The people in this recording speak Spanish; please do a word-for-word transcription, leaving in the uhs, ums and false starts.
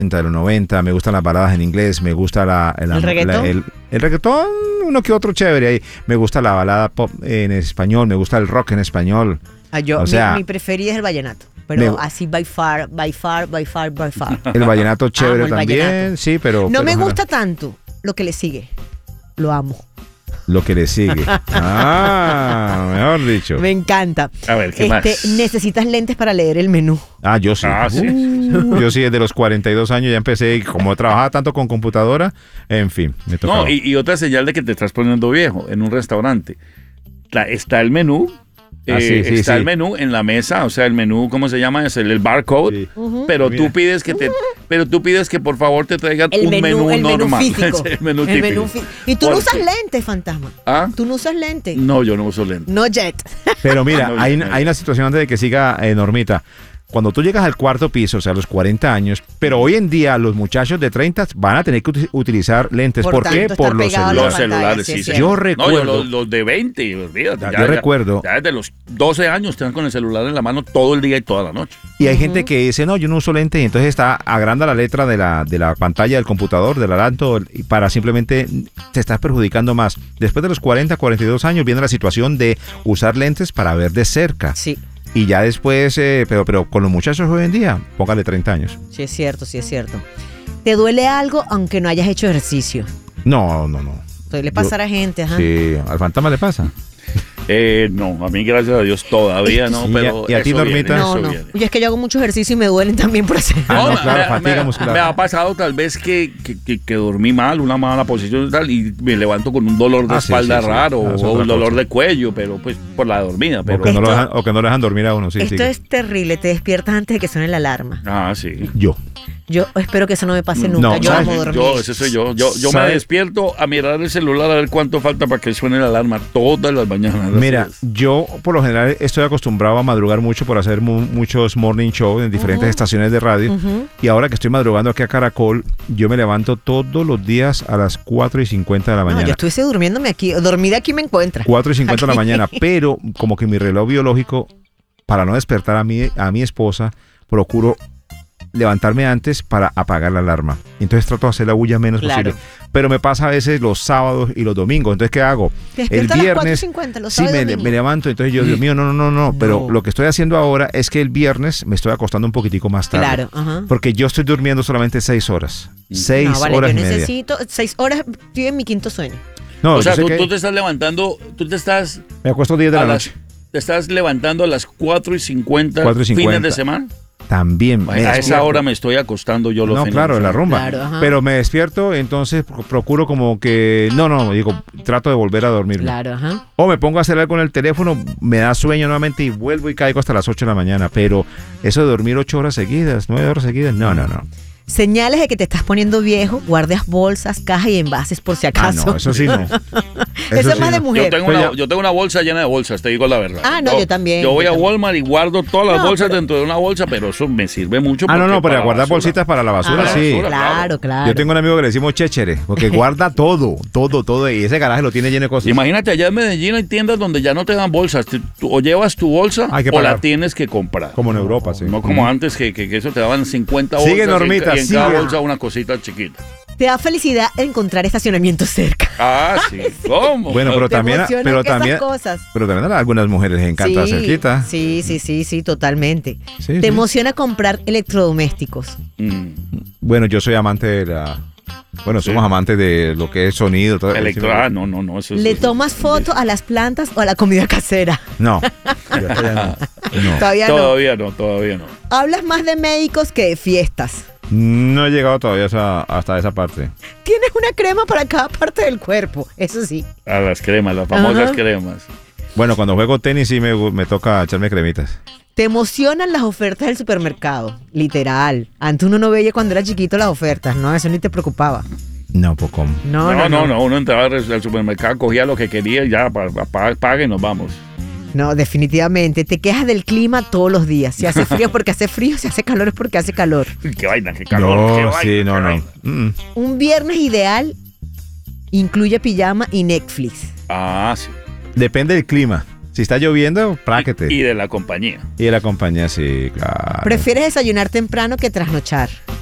de los noventa, me gustan las baladas en inglés, me gusta la, la, ¿El reggaetón? La, el, el reggaetón, uno que otro chévere ahí. Me gusta la balada pop en español, me gusta el rock en español. Ah, yo, o mi, sea, mi preferida es el vallenato. Pero me, así by far, by far, by far, by far. El vallenato chévere el también, vallenato. sí, pero... No pero, me ojalá. gusta tanto lo que le sigue. Lo amo. Lo que le sigue. Ah, mejor dicho. Me encanta. A ver, ¿qué este, más? Necesitas lentes para leer el menú. Ah, yo sí. Ah, sí. Uh, yo sí, desde los cuarenta y dos años ya empecé, y como trabajaba tanto con computadora, en fin, me tocaba. No, y, y otra señal de que te estás poniendo viejo en un restaurante. La, está el menú. Ah, eh, sí, sí, está sí. el menú en la mesa, o sea, el menú, ¿cómo se llama? Es el, el barcode. Sí. Uh-huh. Pero Mira. tú pides que te, pero tú pides que por favor te traigan El un menú, menú, el menú normal. físico. el menú El típico. menú fí- y tú no Porque- usas lentes, fantasma. ¿Ah? Tú no usas lentes. No, yo no uso lentes. No jet. Pero mira, No, hay, no. hay una situación antes de que siga eh, Normita. Cuando tú llegas al cuarto piso, o sea, a los cuarenta años, pero hoy en día los muchachos de treinta van a tener que uti- utilizar lentes. ¿Por, Por qué? tanto, Por estar los pegado a la Los celulares. pantalla, celulares, sí, sí, es sí. cierto. Yo No, recuerdo- los, los de veinte, olvídate. Ya, yo recuerdo. Ya desde los doce años están con el celular en la mano todo el día y toda la noche. Y hay gente que dice, no, yo no uso lente, y entonces está agranda la letra de la, de la pantalla del computador, del adelanto, y para simplemente te estás perjudicando más. Después de los cuarenta, cuarenta y dos años viene la situación de usar lentes para ver de cerca. Sí, Y ya después, eh, pero, pero con los muchachos hoy en día, póngale treinta años. sí es cierto, sí es cierto. ¿Te duele algo aunque no hayas hecho ejercicio? No, no, no. Suele pasar a gente, ajá. Sí, al fantasma le pasa. Eh, no, a mí gracias a Dios todavía no, Sí, pero y a- y a ti, eso viene, Normita. No, eso no. viene. Oye, es que yo hago mucho ejercicio y me duelen también por hacer. Ah, no, me- claro, me, fatiga me- muscular. me ha pasado tal vez que, que, que, que dormí mal, una mala posición y tal, y me levanto con un dolor de Ah, sí, espalda sí, sí. raro Ah, es o otra un dolor cosa. de cuello, pero pues por la dormida. Pero, O que, no lo Esto- dejan, o que no lo dejan dormir a uno, sí, Esto sí. es terrible, te despiertas antes de que suene la alarma. Ah, sí. Yo. Yo espero que eso no me pase nunca. No, yo ¿sabes? amo dormir. Yo, ese soy yo. Yo, yo me ¿Sabes? despierto a mirar el celular a ver cuánto falta para que suene la alarma todas las mañanas. Mira, Así es. yo por lo general estoy acostumbrado a madrugar mucho por hacer mu- muchos morning shows en diferentes Ujú. estaciones de radio. Ujú. Y ahora que estoy madrugando aquí a Caracol, yo me levanto todos los días a las cuatro y cincuenta de la No, mañana. yo estuviese durmiéndome aquí. Dormida aquí me encuentra. cuatro y cincuenta de la Aquí. mañana, pero como que mi reloj biológico, para no despertar a mi, a mi esposa, procuro levantarme antes para apagar la alarma. Entonces trato de hacer la bulla menos Claro. posible. Pero me pasa a veces los sábados y los domingos. Entonces, ¿qué hago? Te El despiertas a las cuatro y viernes, cincuenta, los sí, sábados y me, domingos. me levanto. Entonces yo, Dios mío, no, no, no, no. Pero No. lo que estoy haciendo ahora es que el viernes me estoy acostando un poquitico más tarde. Claro, ajá. Porque yo estoy durmiendo solamente seis horas. Seis No, vale, horas yo y media. necesito seis horas. Estoy en mi quinto sueño. No, o sea, yo sé tú, que tú te estás levantando, tú te estás, me acuesto diez de a la las, noche. te estás levantando a las cuatro y cincuenta cuatro y fines cincuenta. de semana. También. me A esa despierto. hora me estoy acostando yo los No, fines claro, de en la semana. rumba. Claro, ajá. Pero me despierto, entonces pro- procuro como que. No, no, digo, trato de volver a dormirme. Claro, ajá. O me pongo a hacer algo en el teléfono, me da sueño nuevamente y vuelvo y caigo hasta las ocho de la mañana. Pero eso de dormir ocho horas seguidas, nueve horas seguidas, no, no, no. Señales de que te estás poniendo viejo, guardas bolsas, cajas y envases por si Ah, acaso. no, eso sí no. Eso es sí más de no. mujer. Yo tengo, Pues una, ya- yo tengo una bolsa llena de bolsas, te digo la verdad. Ah, no, yo también, Yo voy yo a también. Walmart y guardo todas las No, bolsas pero- dentro de una bolsa, pero eso me sirve mucho. Ah, no, porque no, para la guardar basura. bolsitas para la basura, Ah, sí. basura, claro, claro. Yo tengo un amigo que le decimos chéchere, porque guarda todo, todo, todo. Y ese garaje lo tiene lleno de cosas. Imagínate, allá en Medellín hay tiendas donde ya no te dan bolsas. Tú- tú o llevas tu bolsa Hay que o la pagar. tienes que comprar. Como en Europa, sí. No como antes que, que, que eso te daban cincuenta bolsas Sigue, y en- Normita, y en, cada sigue. bolsa una cosita chiquita. Te da felicidad encontrar estacionamiento cerca. Ah, sí. ¿Cómo? Bueno, pero Te también, emocionan pero esas también, cosas. pero también a algunas mujeres les encanta sí, cerquita. sí, sí, sí, sí, totalmente. Sí, Te sí. emociona comprar electrodomésticos. Mm. Bueno, yo soy amante de la. Bueno, Sí. somos amantes de lo que es sonido. Todo. Electro, ah, no, no, no. Eso, ¿Le eso- tomas foto a las plantas o a la comida casera? No. yo todavía no. No. Todavía no. Todavía no, todavía no. Hablas más de médicos que de fiestas. No he llegado todavía a esa- hasta esa parte. Tienes una crema para cada parte del cuerpo, eso sí. A las cremas, las famosas Ajá. cremas. Bueno, cuando juego tenis sí me, gu- me toca echarme cremitas. Te emocionan las ofertas del supermercado, literal. Antes uno no veía cuando era chiquito las ofertas, ¿no? Eso ni te preocupaba. No, pues ¿cómo? No, No, no, no. Uno entraba al al supermercado, cogía lo que quería y ya, pa- pa- paga y nos vamos. No, definitivamente. Te quejas del clima todos los días. Si hace frío es porque hace frío, si hace calor es porque hace calor. Qué vaina, qué calor. qué No, vaina, sí, qué no, no. vaina. Mm. Un viernes ideal incluye pijama y Netflix. Ah, sí. Depende del clima. Si está lloviendo, práquete. Y Y, de la compañía. de la compañía, sí, claro. ¿Prefieres desayunar temprano que trasnochar?